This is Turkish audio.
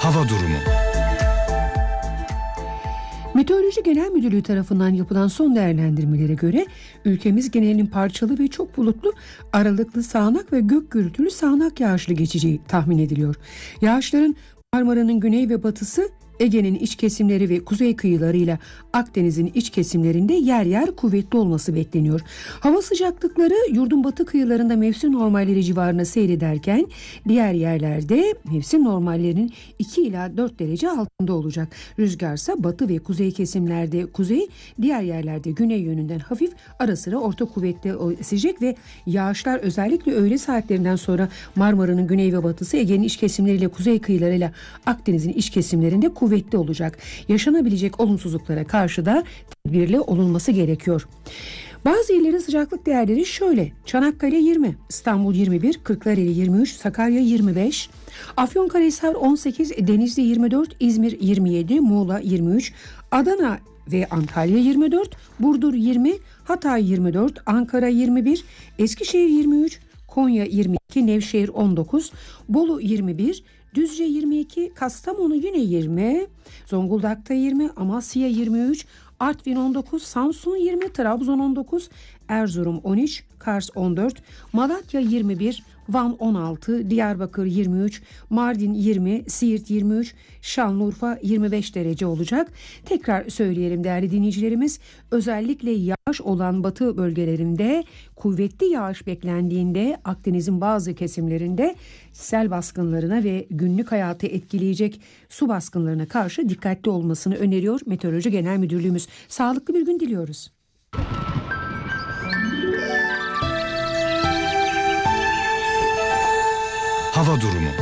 Hava durumu. Meteoroloji Genel Müdürlüğü tarafından yapılan son değerlendirmelere göre ülkemiz genelinin parçalı ve çok bulutlu, aralıklı sağanak ve gök gürültülü sağanak yağışlı geçeceği tahmin ediliyor. Yağışların Marmara'nın güney ve batısı, Ege'nin iç kesimleri ve kuzey kıyılarıyla Akdeniz'in iç kesimlerinde yer yer kuvvetli olması bekleniyor. Hava sıcaklıkları yurdun batı kıyılarında mevsim normalleri civarında seyrederken diğer yerlerde mevsim normallerinin 2 ila 4 derece altında olacak. Rüzgarsa batı ve kuzey kesimlerde kuzey, diğer yerlerde güney yönünden hafif, ara sıra orta kuvvetli esecek ve yağışlar özellikle öğle saatlerinden sonra Marmara'nın güney ve batısı, Ege'nin iç kesimleriyle kuzey kıyılarıyla Akdeniz'in iç kesimlerinde kuvvetli olacak. Yaşanabilecek olumsuzluklara karşı da tedbirli olunması gerekiyor. Bazı illerin sıcaklık değerleri şöyle: Çanakkale 20, İstanbul 21, Kırklareli 23, Sakarya 25, Afyonkarahisar 18, Denizli 24, İzmir 27, Muğla 23, Adana ve Antalya 24, Burdur 20, Hatay 24, Ankara 21, Eskişehir 23, Konya 22, Nevşehir 19, Bolu 21, Düzce 22, Kastamonu yine 20, Zonguldak'ta 20, Amasya 23, Artvin 19, Samsun 20, Trabzon 19, Erzurum 13, Kars 14, Malatya 21, Van 16, Diyarbakır 23, Mardin 20, Siirt 23, Şanlıurfa 25 derece olacak. Tekrar söyleyelim değerli dinleyicilerimiz, özellikle yağış olan batı bölgelerinde kuvvetli yağış beklendiğinde Akdeniz'in bazı kesimlerinde sel baskınlarına ve günlük hayatı etkileyecek su baskınlarına karşı dikkatli olmasını öneriyor Meteoroloji Genel Müdürlüğümüz. Sağlıklı bir gün diliyoruz. Hava durumu.